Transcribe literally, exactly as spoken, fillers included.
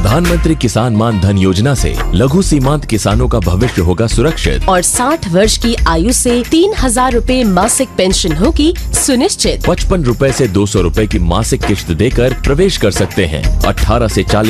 प्रधानमंत्री किसान मान धन योजना से लघु सीमांत किसानों का भविष्य होगा सुरक्षित और साठ वर्ष की आयु से तीन हजार रूपए मासिक पेंशन होगी सुनिश्चित। पचपन रूपए से दो सौ रूपए की मासिक किश्त देकर प्रवेश कर सकते हैं। अठारह से चालीस